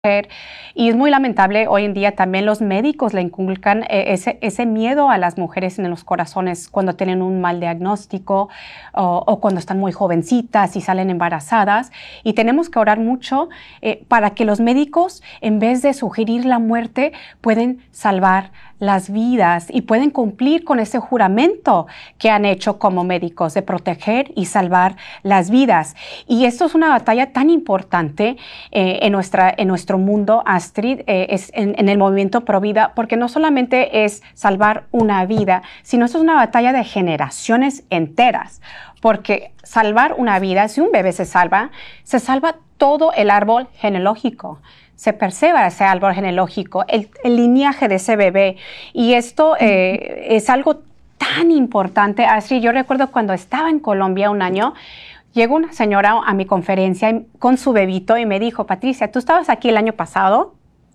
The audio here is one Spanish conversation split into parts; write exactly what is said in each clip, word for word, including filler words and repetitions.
Y es muy lamentable, hoy en día también los médicos le inculcan eh, ese, ese miedo a las mujeres en los corazones cuando tienen un mal diagnóstico o, o cuando están muy jovencitas y salen embarazadas. Y tenemos que orar mucho eh, para que los médicos, en vez de sugerir la muerte, pueden salvar las vidas y pueden cumplir con ese juramento que han hecho como médicos de proteger y salvar las vidas. Y esto es una batalla tan importante eh, en, nuestra, en nuestro mundo, Astrid, eh, es en, en el movimiento Pro Vida, porque no solamente es salvar una vida, sino esto es una batalla de generaciones enteras, porque salvar una vida, si un bebé se salva, se salva todo el árbol genealógico. Se persevera ese árbol genealógico, el, el linaje de ese bebé. Y esto eh, es algo tan importante. Así, yo recuerdo cuando estaba en Colombia un año, llegó una señora a mi conferencia con su bebito y me dijo, Patricia, tú estabas aquí el año pasado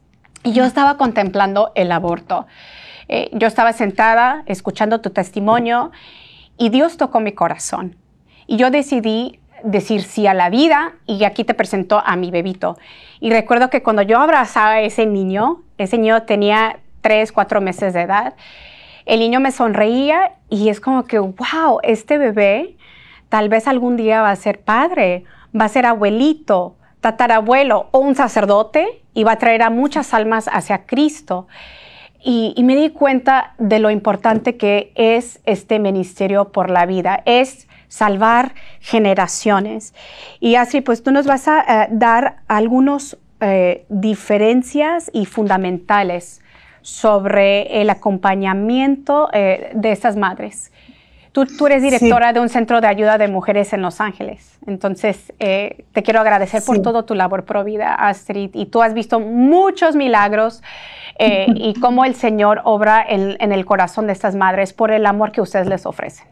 y yo estaba contemplando el aborto. Eh, yo estaba sentada escuchando tu testimonio y Dios tocó mi corazón. Y yo decidí decir sí a la vida y aquí te presento a mi bebito. Y recuerdo que cuando yo abrazaba a ese niño, ese niño tenía tres, cuatro meses de edad, el niño me sonreía y es como que, wow, este bebé tal vez algún día va a ser padre, va a ser abuelito, tatarabuelo o un sacerdote y va a traer a muchas almas hacia Cristo. Y, y me di cuenta de lo importante que es este ministerio por la vida, es salvar generaciones. Y así, pues tú nos vas a uh, dar algunas uh, diferencias y fundamentales sobre el acompañamiento uh, de estas madres. Tú, tú eres directora sí. de un centro de ayuda de mujeres en Los Ángeles. Entonces, eh, te quiero agradecer sí. por todo tu labor Pro Vida, Astrid. Y tú has visto muchos milagros eh, y cómo el Señor obra en, en el corazón de estas madres por el amor que ustedes les ofrecen.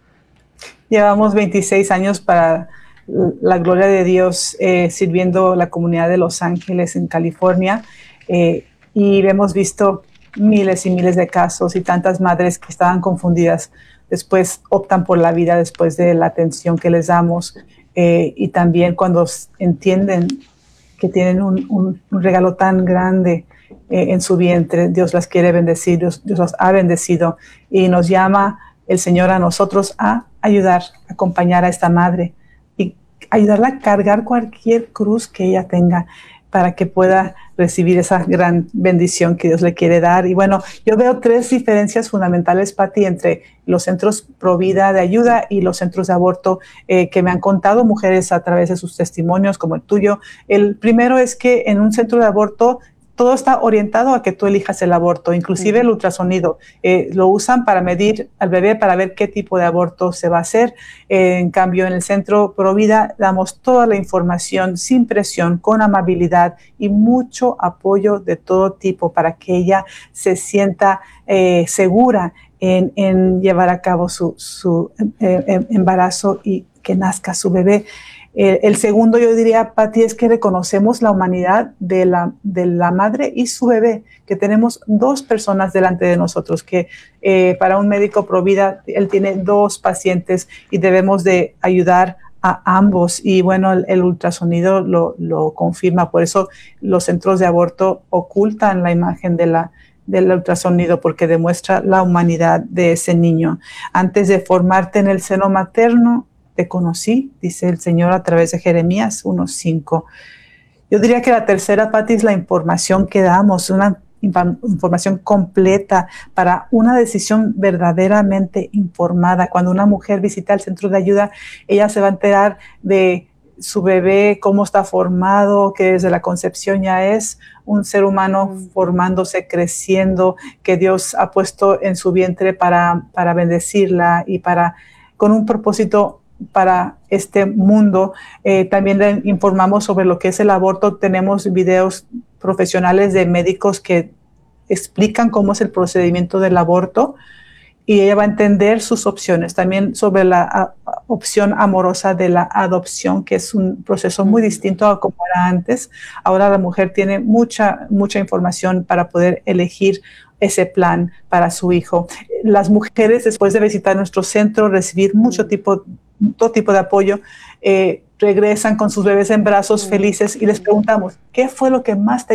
Llevamos veintiséis años para la gloria de Dios eh, sirviendo la comunidad de Los Ángeles en California eh, y hemos visto miles y miles de casos y tantas madres que estaban confundidas después optan por la vida después de la atención que les damos eh, y también cuando entienden que tienen un, un, un regalo tan grande eh, en su vientre, Dios las quiere bendecir, Dios, Dios las ha bendecido y nos llama el Señor a nosotros a ayudar, a acompañar a esta madre y ayudarla a cargar cualquier cruz que ella tenga para que pueda recibir esa gran bendición que Dios le quiere dar. Y bueno, yo veo tres diferencias fundamentales, Pati, entre los centros Pro Vida de ayuda y los centros de aborto eh, que me han contado mujeres a través de sus testimonios como el tuyo. El primero es que en un centro de aborto todo está orientado a que tú elijas el aborto, inclusive el ultrasonido. Eh, lo usan para medir al bebé, para ver qué tipo de aborto se va a hacer. Eh, en cambio, en el Centro Pro Vida damos toda la información sin presión, con amabilidad y mucho apoyo de todo tipo para que ella se sienta eh, segura en, en llevar a cabo su, su eh, embarazo y que nazca su bebé. Eh, el segundo, yo diría, Pati, es que reconocemos la humanidad de la, de la madre y su bebé, que tenemos dos personas delante de nosotros, que eh, para un médico Pro Vida, él tiene dos pacientes y debemos de ayudar a ambos. Y bueno, el, el ultrasonido lo, lo confirma, por eso los centros de aborto ocultan la imagen de la del ultrasonido porque demuestra la humanidad de ese niño. Antes de formarte en el seno materno, te conocí, dice el Señor a través de Jeremías uno cinco. Yo diría que la tercera, Pati, es la información que damos, una información completa para una decisión verdaderamente informada. Cuando una mujer visita el centro de ayuda, ella se va a enterar de su bebé, cómo está formado, que desde la concepción ya es un ser humano formándose, creciendo, que Dios ha puesto en su vientre para, para bendecirla y para, con un propósito para este mundo. Eh, también le informamos sobre lo que es el aborto. Tenemos videos profesionales de médicos que explican cómo es el procedimiento del aborto y ella va a entender sus opciones. También sobre la a, opción amorosa de la adopción, que es un proceso muy distinto a como era antes. Ahora la mujer tiene mucha, mucha información para poder elegir ese plan para su hijo. Las mujeres, después de visitar nuestro centro, recibir mucho tipo todo tipo de apoyo, eh, regresan con sus bebés en brazos felices y les preguntamos, ¿qué fue lo que más te